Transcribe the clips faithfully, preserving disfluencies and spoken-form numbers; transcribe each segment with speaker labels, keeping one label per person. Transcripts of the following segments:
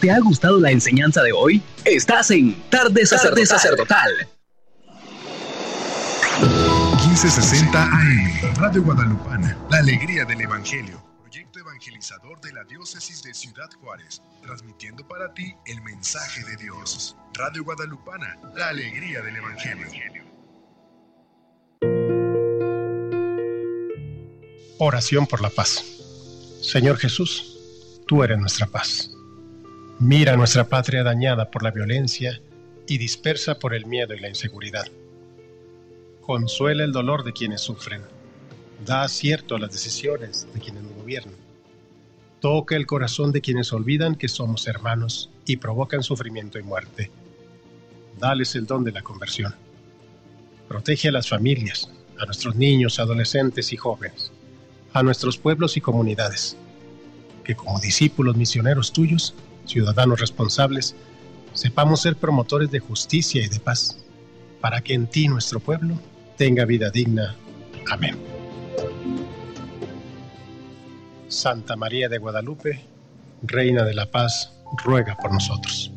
Speaker 1: ¿Te ha gustado la enseñanza de hoy? Estás en Tarde Sacerdotal. Tarde Sacerdotal.
Speaker 2: quince sesenta A M, Radio Guadalupana, la alegría del Evangelio. Proyecto evangelizador de la Diócesis de Ciudad Juárez, transmitiendo para ti el mensaje de Dios. Radio Guadalupana, la alegría del Evangelio.
Speaker 3: Oración por la paz. Señor Jesús, tú eres nuestra paz. Mira nuestra patria dañada por la violencia y dispersa por el miedo y la inseguridad. Consuela el dolor de quienes sufren. Da acierto a las decisiones de quienes nos gobiernan. Toca el corazón de quienes olvidan que somos hermanos y provocan sufrimiento y muerte. Dales el don de la conversión. Protege a las familias, a nuestros niños, adolescentes y jóvenes, a nuestros pueblos y comunidades. Que como discípulos misioneros tuyos, ciudadanos responsables, sepamos ser promotores de justicia y de paz, para que en ti nuestro pueblo tenga vida digna. Amén. Santa María de Guadalupe, Reina de la Paz, ruega por nosotros.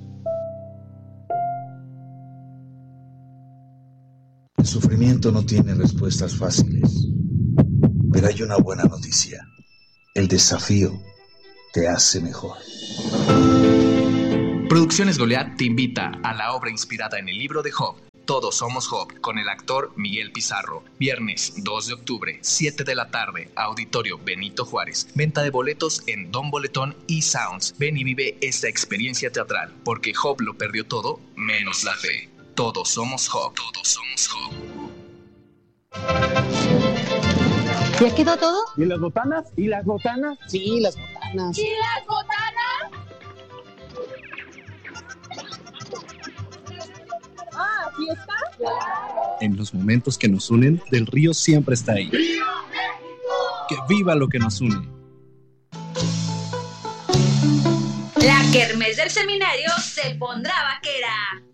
Speaker 4: El sufrimiento no tiene respuestas fáciles, pero hay una buena noticia. El desafío te hace mejor.
Speaker 5: Producciones Goliat te invita a la obra inspirada en el libro de Job, Todos somos Job, con el actor Miguel Pizarro. Viernes dos de octubre, siete de la tarde, Auditorio Benito Juárez. Venta de boletos en Don Boletón y Sounds. Ven y vive esta experiencia teatral, porque Job lo perdió todo, menos la fe. Todos somos Job. Todos somos Job.
Speaker 6: ¿Ya quedó todo?
Speaker 7: ¿Y las botanas? ¿Y las botanas?
Speaker 6: Sí, las botanas.
Speaker 8: ¿Y las botanas? Ah, ¿fiesta?
Speaker 9: En los momentos que nos unen, Del Río siempre está ahí.
Speaker 8: ¡Viva México!
Speaker 9: ¡Que viva lo que nos une!
Speaker 10: La kermés del seminario se pondrá vaquera.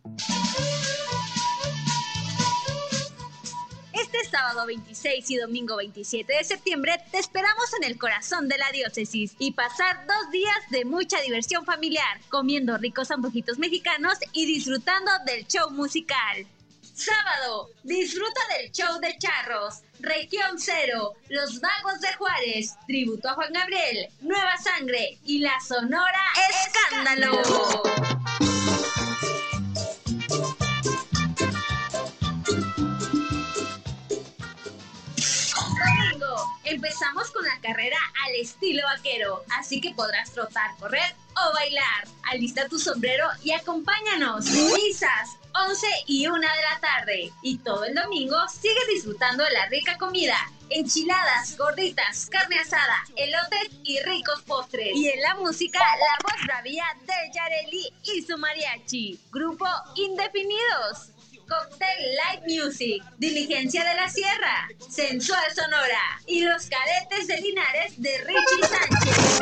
Speaker 10: Este sábado veintiséis y domingo veintisiete de septiembre te esperamos en el corazón de la diócesis y pasar dos días de mucha diversión familiar, comiendo ricos antojitos mexicanos y disfrutando del show musical. Sábado, disfruta del show de charros, Región Cero, Los Vagos de Juárez, Tributo a Juan Gabriel, Nueva Sangre y la Sonora Escándalo. Domingo, empezamos con la carrera al estilo vaquero, así que podrás trotar, correr o bailar. Alista tu sombrero y acompáñanos. Misas, once y una de la tarde. Y todo el domingo sigue disfrutando de la rica comida. Enchiladas, gorditas, carne asada, elotes y ricos postres. Y en la música, la voz bravía de Yareli y su mariachi. Grupo Indefinidos. Cocktail Light Music, Diligencia de la Sierra, Sensual Sonora y los Cadetes de Linares de Richie Sánchez.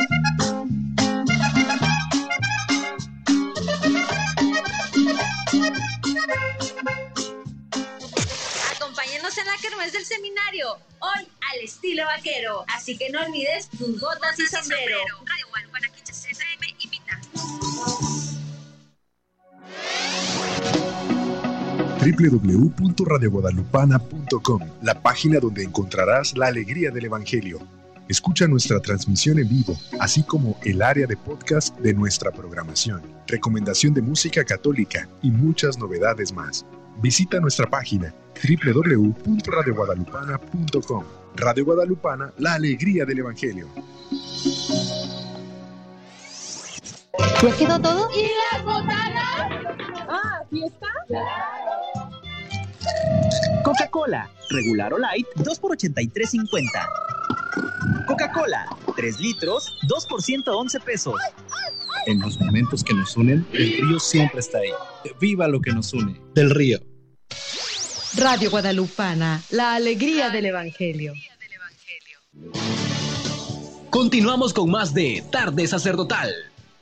Speaker 10: Acompáñanos en la kermés del seminario, hoy al estilo vaquero, así que no olvides tus botas y sombrero. Radio Guadalupana quince sesenta A M invita.
Speaker 2: doble u doble u doble u punto radio guadalupana punto com, la página donde encontrarás la alegría del Evangelio. Escucha nuestra transmisión en vivo, así como el área de podcast de nuestra programación, recomendación de música católica y muchas novedades más. Visita nuestra página doble u doble u doble u punto radio guadalupana punto com. Radio Guadalupana, la alegría del Evangelio.
Speaker 6: ¿Ya quedó todo?
Speaker 8: ¿Y las botanas? Ah, ¿fiesta?
Speaker 11: Coca-Cola, regular o light, dos por ochenta y tres cincuenta. Coca-Cola, tres litros, dos por ciento once pesos.
Speaker 9: En los momentos que nos unen, Del Río siempre está ahí. ¡Que viva lo que nos une! Del Río.
Speaker 12: Radio Guadalupana, la alegría del Evangelio.
Speaker 1: Continuamos con más de Tarde Sacerdotal.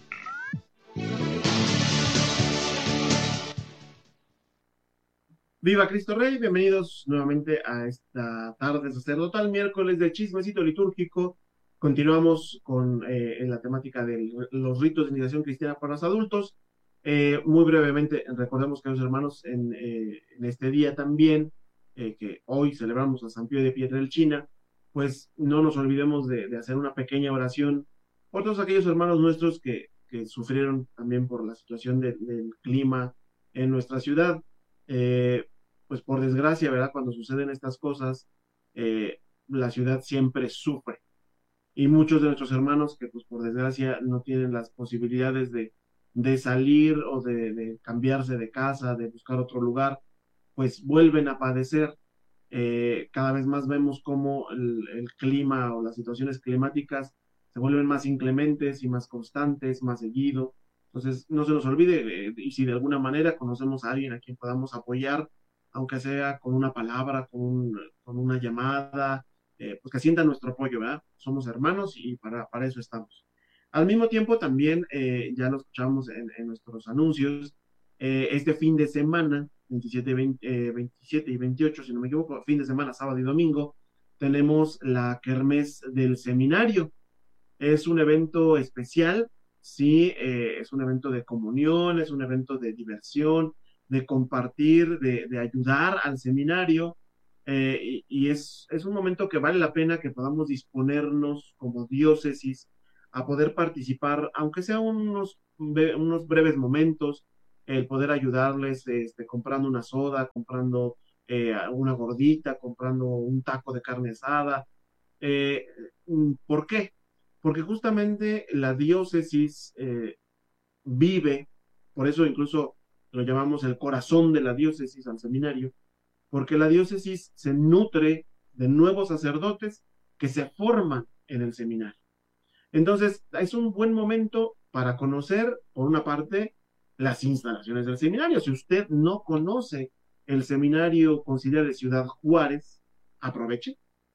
Speaker 13: Viva Cristo Rey, bienvenidos nuevamente a esta tarde sacerdotal, miércoles de chismecito litúrgico, Continuamos con eh, en la temática de los ritos de iniciación cristiana para los adultos. Eh, muy brevemente, recordemos que los hermanos en, eh, en este día también, eh, que hoy celebramos a San Pío de Pietrelcina, pues no nos olvidemos de, de hacer una pequeña oración por todos aquellos hermanos nuestros que, que sufrieron también por la situación de, del clima en nuestra ciudad. Eh, pues por desgracia, ¿verdad? Cuando suceden estas cosas, eh, la ciudad siempre sufre. Y muchos de nuestros hermanos que pues por desgracia no tienen las posibilidades de, de salir o de, de cambiarse de casa, de buscar otro lugar, pues vuelven a padecer. Eh, cada vez más vemos cómo el, el clima o las situaciones climáticas se vuelven más inclementes y más constantes, más seguido. Entonces no se nos olvide, eh, y si de alguna manera conocemos a alguien a quien podamos apoyar, aunque sea con una palabra, con, un, con una llamada, Eh, pues que sientan nuestro apoyo, ¿verdad? Somos hermanos y para, para eso estamos. Al mismo tiempo, también, eh, ya lo escuchamos en, en nuestros anuncios, eh, este fin de semana, veintisiete, veinte, eh, veintisiete y veintiocho, si no me equivoco, fin de semana, sábado y domingo, tenemos la Kermés del Seminario. Es un evento especial, sí, eh, es un evento de comunión, es un evento de diversión, de compartir, de, de ayudar al seminario. Eh, y, y es, es un momento que vale la pena que podamos disponernos como diócesis a poder participar, aunque sea unos, unos breves momentos, el poder ayudarles este, comprando una soda, comprando eh, una gordita, comprando un taco de carne asada. Eh, ¿Por qué? Porque justamente la diócesis eh, vive, por eso incluso lo llamamos el corazón de la diócesis al seminario, porque la diócesis se nutre de nuevos sacerdotes que se forman en el seminario. Entonces, es un buen momento para conocer, por una parte, las instalaciones del seminario. Si usted no conoce el seminario conciliar de Ciudad Juárez, aproveche.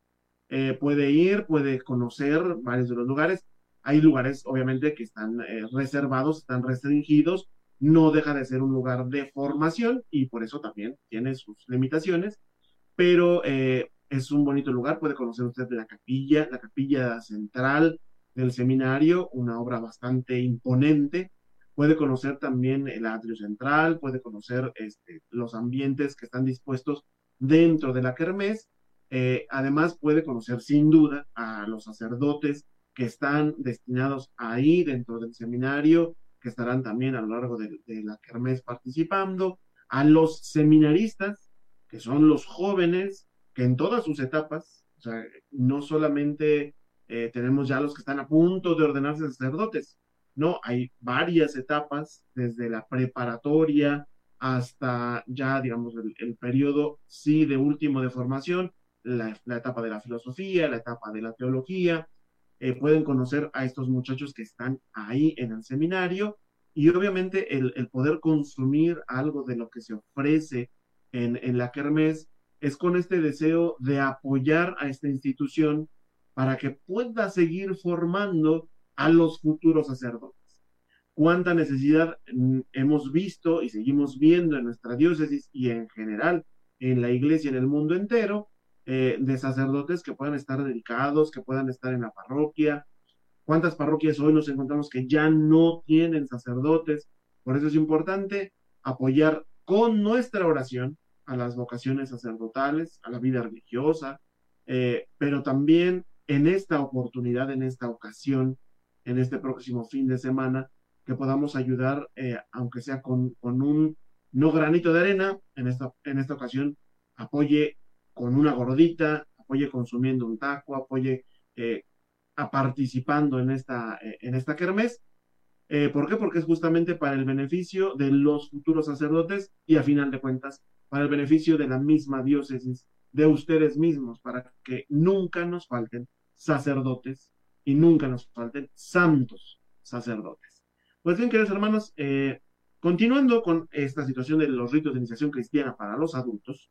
Speaker 13: Eh, puede ir, puede conocer varios de los lugares. Hay lugares, obviamente, que están eh, reservados, están restringidos. No deja de ser un lugar de formación y por eso también tiene sus limitaciones, pero eh, es un bonito lugar. Puede conocer usted la capilla, la capilla central del seminario, una obra bastante imponente. Puede conocer también el atrio central, puede conocer este, los ambientes que están dispuestos dentro de la kermés. Eh, además puede conocer sin duda a los sacerdotes que están destinados ahí dentro del seminario, que estarán también a lo largo de, de la kermés participando, a los seminaristas, que son los jóvenes, que en todas sus etapas, o sea, no solamente eh, tenemos ya los que están a punto de ordenarse sacerdotes, no, hay varias etapas, desde la preparatoria hasta ya, digamos, el, el periodo, sí, de último de formación, la, la etapa de la filosofía, la etapa de la teología. Eh, pueden conocer a estos muchachos que están ahí en el seminario y obviamente el, el poder consumir algo de lo que se ofrece en, en la kermés es con este deseo de apoyar a esta institución para que pueda seguir formando a los futuros sacerdotes. Cuánta necesidad hemos visto y seguimos viendo en nuestra diócesis y en general en la iglesia en el mundo entero, Eh, de sacerdotes que puedan estar dedicados, que puedan estar en la parroquia. ¿Cuántas parroquias hoy nos encontramos que ya no tienen sacerdotes? Por eso es importante apoyar con nuestra oración a las vocaciones sacerdotales, a la vida religiosa, eh, pero también en esta oportunidad, en esta ocasión, en este próximo fin de semana, que podamos ayudar, eh, aunque sea con, con un no granito de arena, en esta, en esta ocasión apoye con una gordita, apoye consumiendo un taco, apoye eh, a participando en esta, eh, en esta kermés. Eh, ¿Por qué? Porque es justamente para el beneficio de los futuros sacerdotes y a final de cuentas para el beneficio de la misma diócesis, de ustedes mismos, para que nunca nos falten sacerdotes y nunca nos falten santos sacerdotes. Pues bien, queridos hermanos, eh, continuando con esta situación de los ritos de iniciación cristiana para los adultos,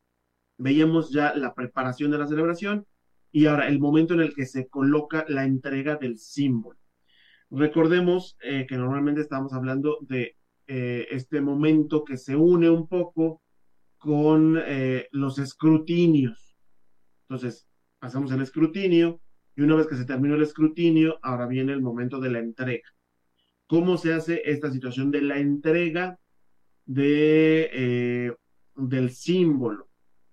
Speaker 13: veíamos ya la preparación de la celebración y ahora el momento en el que se coloca la entrega del símbolo. Recordemos eh, que normalmente estamos hablando de eh, este momento que se une un poco con eh, los escrutinios. Entonces, hacemos el escrutinio Y una vez que se terminó el escrutinio, ahora viene el momento de la entrega. ¿Cómo se hace esta situación de la entrega de, eh, del símbolo?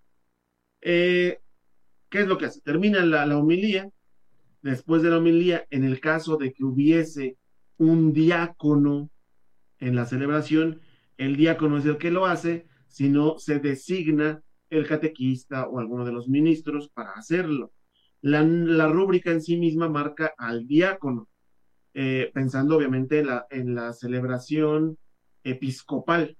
Speaker 13: Eh, ¿Qué es lo que hace? Termina la, la homilía. Después de la homilía, en el caso de que hubiese un diácono en la celebración, el diácono es el que lo hace, si no se designa el catequista o alguno de los ministros para hacerlo. La, la rúbrica en sí misma marca al diácono, eh, pensando obviamente en la, en la celebración episcopal.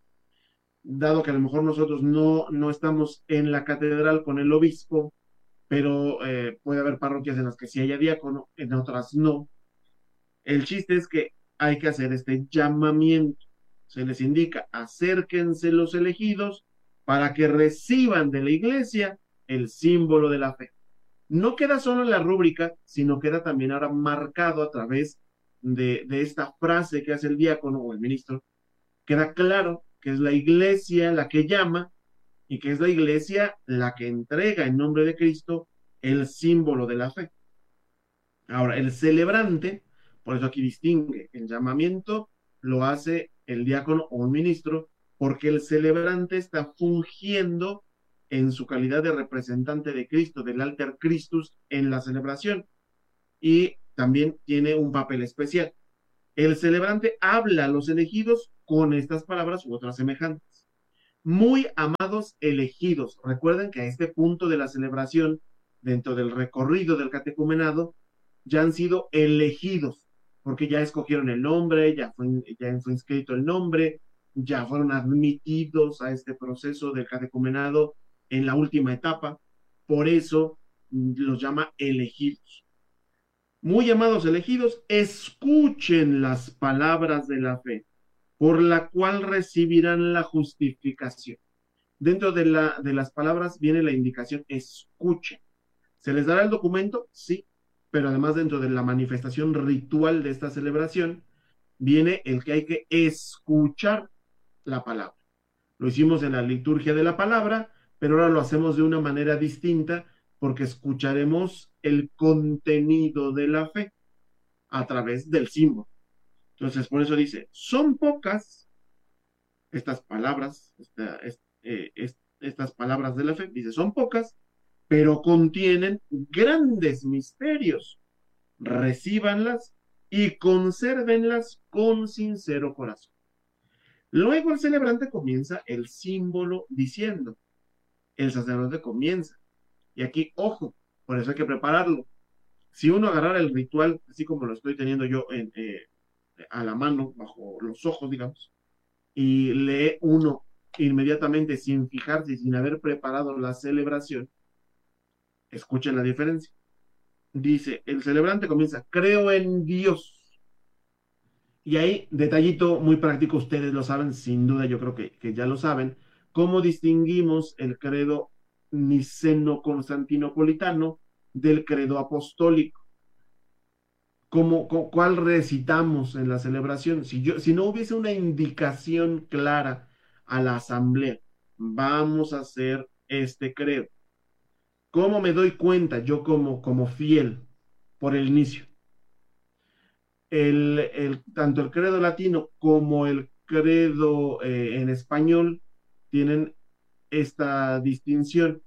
Speaker 13: Dado que a lo mejor nosotros no, no estamos en la catedral con el obispo, pero eh, puede haber parroquias en las que sí haya diácono, en otras no. El chiste es que hay que hacer este llamamiento. Se les indica, acérquense los elegidos para que reciban de la iglesia el símbolo de la fe. No queda solo en la rúbrica, sino queda también ahora marcado a través de, de esta frase que hace el diácono o el ministro. Queda claro que es la iglesia la que llama y que es la iglesia la que entrega en nombre de Cristo el símbolo de la fe. Ahora, el celebrante, por eso aquí distingue, el llamamiento lo hace el diácono o un ministro, porque el celebrante está fungiendo en su calidad de representante de Cristo, del alter Christus, en la celebración, y también tiene un papel especial. El celebrante habla a los elegidos con estas palabras u otras semejantes. Muy amados elegidos. Recuerden que a este punto de la celebración, dentro del recorrido del catecumenado, ya han sido elegidos, porque ya escogieron el nombre, ya fue, ya fue inscrito el nombre, ya fueron admitidos a este proceso del catecumenado en la última etapa. Por eso los llama elegidos. Muy amados elegidos, escuchen las palabras de la fe, por la cual recibirán la justificación. Dentro de, la, de las palabras viene la indicación, escuchen. ¿Se les dará el documento? Sí, pero además dentro de la manifestación ritual de esta celebración, viene el que hay que escuchar la palabra. Lo hicimos en la liturgia de la palabra, pero ahora lo hacemos de una manera distinta, porque escucharemos el contenido de la fe a través del símbolo. Entonces, por eso dice, son pocas estas palabras, esta, es, eh, es, estas palabras de la fe, dice, son pocas, pero contienen grandes misterios. Recíbanlas y consérvenlas con sincero corazón. Luego el celebrante comienza el símbolo diciendo, el sacerdote comienza. Y aquí, ojo, por eso hay que prepararlo. Si uno agarrara el ritual, así como lo estoy teniendo yo en... Eh, a la mano, bajo los ojos, digamos, y lee uno inmediatamente sin fijarse y sin haber preparado la celebración, escuchen la diferencia. Dice, el celebrante comienza, creo en Dios. Y ahí, detallito muy práctico, ustedes lo saben, sin duda yo creo que, que ya lo saben, cómo distinguimos el credo niceno-constantinopolitano del credo apostólico. Como, ¿Cuál recitamos en la celebración? Si, yo, si no hubiese una indicación clara a la asamblea, vamos a hacer este credo. ¿Cómo me doy cuenta yo como, como fiel? Por el inicio. El, el, tanto el credo latino como el credo eh, en español tienen esta distinción.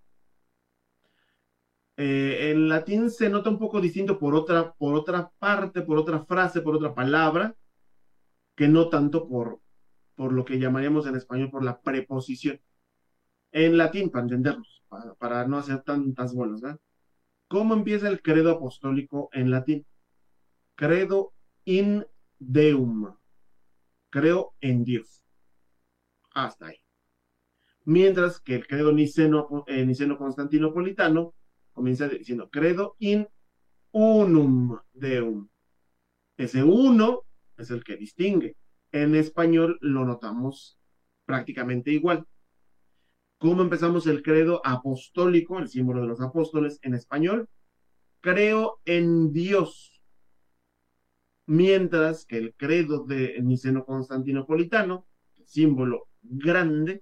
Speaker 13: Eh, en latín se nota un poco distinto por otra, por otra parte, por otra frase, por otra palabra, que no tanto por, por lo que llamaríamos en español por la preposición. En latín, para entendernos, para, para no hacer tantas bolas, ¿verdad? ¿Cómo empieza el credo apostólico en latín? Credo in Deum. Creo en Dios. Hasta ahí. Mientras que el credo niceno, eh, niceno-constantinopolitano comienza diciendo, credo in unum Deum. Ese uno es el que distingue. En español lo notamos prácticamente igual. ¿Cómo empezamos el credo apostólico, el símbolo de los apóstoles en español? Creo en Dios. Mientras que el credo de niceno-constantinopolitano, símbolo grande,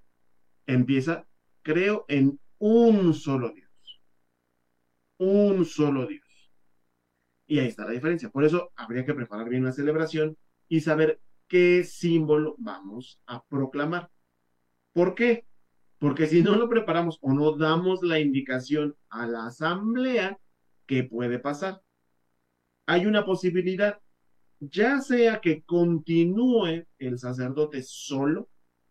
Speaker 13: empieza, creo en un solo Dios. Un solo Dios. Y ahí está la diferencia. Por eso habría que preparar bien la celebración y saber qué símbolo vamos a proclamar. ¿Por qué? Porque si no lo preparamos o no damos la indicación a la asamblea, ¿qué puede pasar? Hay una posibilidad, ya sea que continúe el sacerdote solo,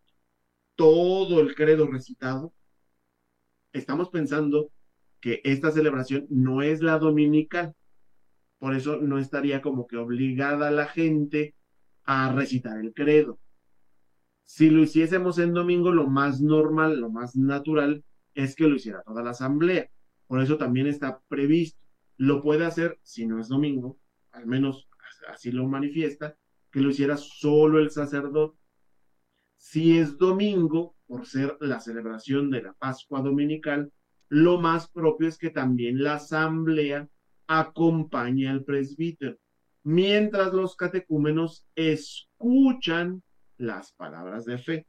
Speaker 13: todo el credo recitado. Estamos pensando que esta celebración no es la dominical, por eso no estaría como que obligada la gente a recitar el credo. Si lo hiciésemos en domingo, lo más normal, lo más natural es que lo hiciera toda la asamblea. Por eso también está previsto. Lo puede hacer, si no es domingo, al menos así lo manifiesta, que lo hiciera solo el sacerdote. Si es domingo, por ser la celebración de la Pascua Dominical, lo más propio es que también la asamblea acompañe al presbítero, mientras los catecúmenos escuchan las palabras de fe.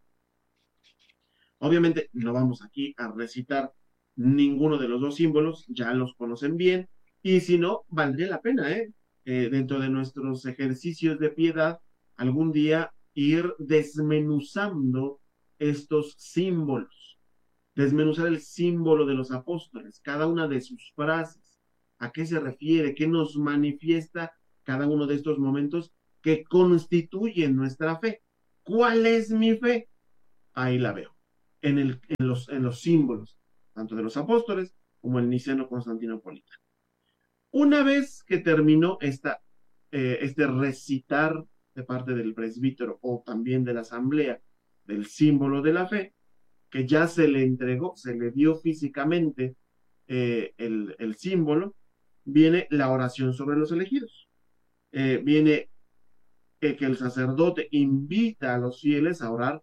Speaker 13: Obviamente no vamos aquí a recitar ninguno de los dos símbolos, ya los conocen bien, y si no, valdría la pena, ¿eh? Eh, dentro de nuestros ejercicios de piedad, algún día ir desmenuzando estos símbolos, desmenuzar el símbolo de los apóstoles, cada una de sus frases, a qué se refiere, qué nos manifiesta cada uno de estos momentos que constituyen nuestra fe. ¿Cuál es mi fe? Ahí la veo, en, el, en, los, en los símbolos, tanto de los apóstoles como el niceno constantinopolitano. Una vez que terminó esta, eh, este recitar de parte del presbítero o también de la asamblea del símbolo de la fe, que ya se le entregó, se le dio físicamente eh, el, el símbolo, viene la oración sobre los elegidos. Eh, viene eh, que el sacerdote invita a los fieles a orar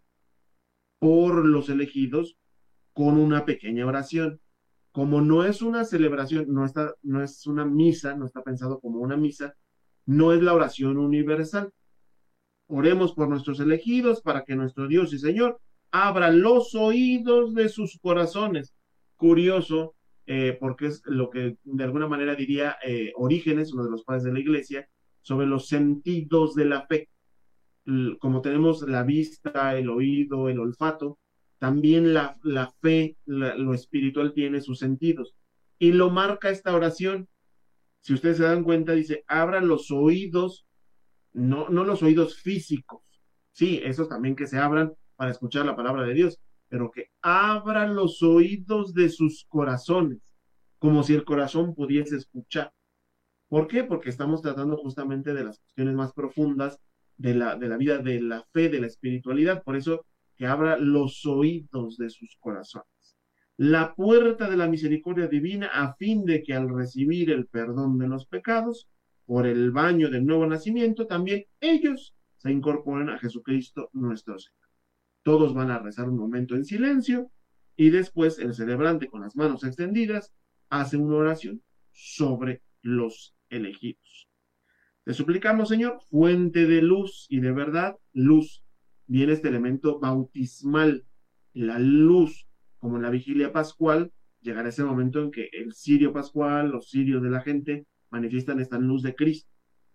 Speaker 13: por los elegidos con una pequeña oración. Como no es una celebración, no, está, no es una misa, no está pensado como una misa, no es la oración universal. Oremos por nuestros elegidos para que nuestro Dios y Señor abra los oídos de sus corazones. Curioso, eh, porque es lo que de alguna manera diría eh, Orígenes, uno de los padres de la iglesia, sobre los sentidos de la fe. Como tenemos la vista, el oído, el olfato, también la, la fe, la, lo espiritual tiene sus sentidos. Y lo marca esta oración. Si ustedes se dan cuenta, dice, abra los oídos, no, no los oídos físicos. Sí, esos también que se abran para escuchar la palabra de Dios, pero que abra los oídos de sus corazones, como si el corazón pudiese escuchar. ¿Por qué? Porque estamos tratando justamente de las cuestiones más profundas de la, de la vida, de la fe, de la espiritualidad. Por eso, que abra los oídos de sus corazones. La puerta de la misericordia divina, a fin de que al recibir el perdón de los pecados, por el baño del nuevo nacimiento, también ellos se incorporen a Jesucristo nuestro Señor. Todos van a rezar un momento en silencio y después el celebrante, con las manos extendidas, hace una oración sobre los elegidos. Te suplicamos, Señor, fuente de luz y de verdad, luz. Viene este elemento bautismal, la luz, como en la vigilia pascual, llegará ese momento en que el cirio pascual, los cirios de la gente, manifiestan esta luz de Cristo.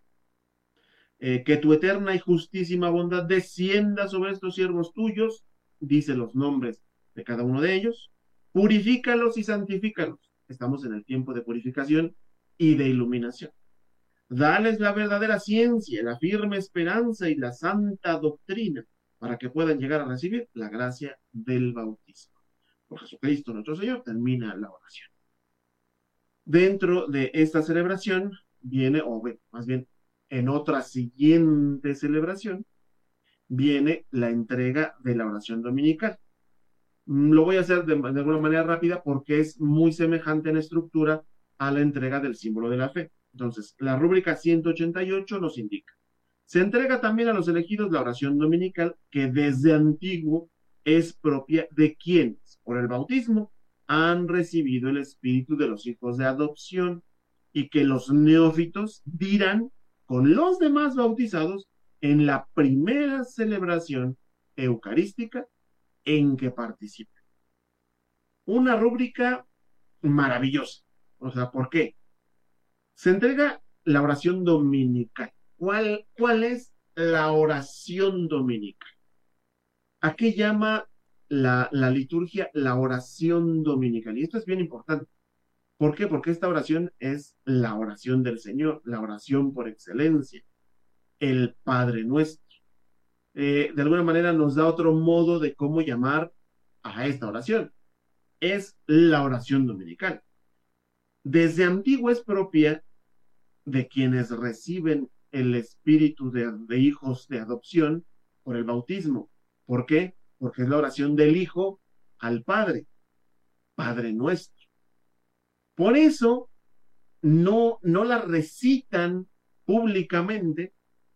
Speaker 13: Eh, que tu eterna y justísima bondad descienda sobre estos siervos tuyos, dice los nombres de cada uno de ellos, purifícalos y santifícalos. Estamos en el tiempo de purificación y de iluminación. Dales la verdadera ciencia, la firme esperanza y la santa doctrina, para que puedan llegar a recibir la gracia del bautismo. Por Jesucristo nuestro Señor, termina la oración. Dentro de esta celebración viene, o bueno, más bien en otra siguiente celebración, viene la entrega de la oración dominical. Lo voy a hacer de, de alguna manera rápida porque es muy semejante en estructura a la entrega del símbolo de la fe. Entonces, la rúbrica ciento ochenta y ocho nos indica: se entrega también a los elegidos la oración dominical, que desde antiguo es propia de quienes, por el bautismo, han recibido el espíritu de los hijos de adopción, y que los neófitos dirán con los demás bautizados en la primera celebración eucarística en que participen. Una rúbrica maravillosa. O sea, ¿por qué? Se entrega la oración dominical. ¿Cuál, cuál es la oración dominical? ¿A qué llama la, la liturgia la oración dominical? Y esto es bien importante. ¿Por qué? Porque esta oración es la oración del Señor, la oración por excelencia, el Padre Nuestro. Eh, de alguna manera nos da otro modo de cómo llamar a esta oración. Es la oración dominical. Desde antiguo es propia de quienes reciben el espíritu de, de hijos de adopción por el bautismo. ¿Por qué? Porque es la oración del Hijo al Padre, Padre Nuestro. Por eso no, no la recitan públicamente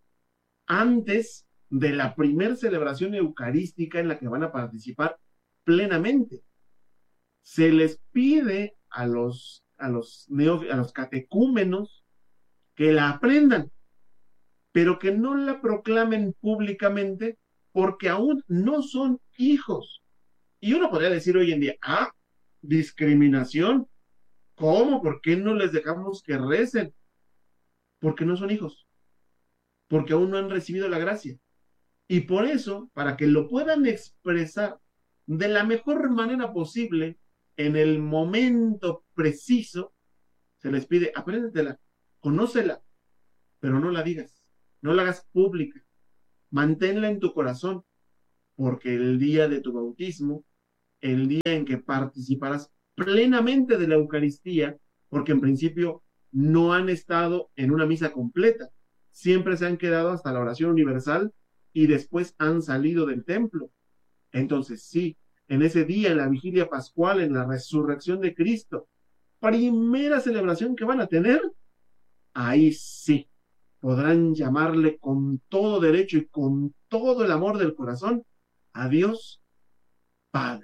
Speaker 13: antes de la primer celebración eucarística en la que van a participar plenamente. Se les pide a los, a los, neo, a los catecúmenos que la aprendan, pero que no la proclamen públicamente porque aún no son hijos. Y uno podría decir hoy en día, ah, discriminación. ¿Cómo? ¿Por qué no les dejamos que recen? Porque no son hijos, porque aún no han recibido la gracia. Y por eso, para que lo puedan expresar de la mejor manera posible, en el momento preciso, se les pide, apréndetela, conócela, pero no la digas, no la hagas pública, manténla en tu corazón, porque el día de tu bautismo, el día en que participarás plenamente de la Eucaristía, porque en principio no han estado en una misa completa, siempre se han quedado hasta la oración universal y después han salido del templo. Entonces sí, en ese día, en la vigilia pascual, en la resurrección de Cristo, primera celebración que van a tener, ahí sí, podrán llamarle con todo derecho y con todo el amor del corazón a Dios Padre.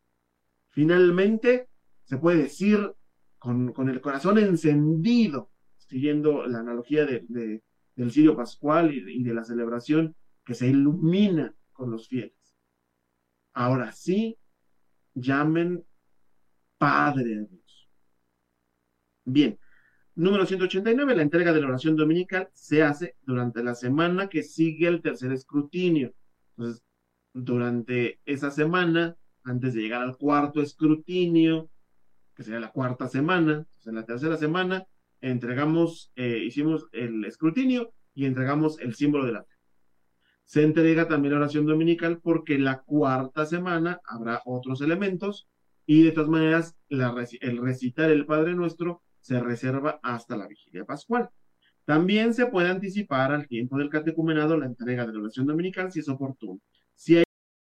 Speaker 13: Finalmente, se puede decir con, con el corazón encendido, siguiendo la analogía de, de, del cirio pascual y de, y de la celebración que se ilumina con los fieles. Ahora sí, llamen Padre a Dios. Bien, número ciento ochenta y nueve, la entrega de la oración dominical se hace durante la semana que sigue el tercer escrutinio. Entonces, durante esa semana, antes de llegar al cuarto escrutinio, que sería la cuarta semana, entonces en la tercera semana, entregamos, eh, hicimos el escrutinio y entregamos el símbolo de la fe. Se entrega también la oración dominical porque la cuarta semana habrá otros elementos y de todas maneras la, el recitar el Padre Nuestro se reserva hasta la vigilia pascual. También se puede anticipar al tiempo del catecumenado la entrega de la oración dominical si es oportuno. Si hay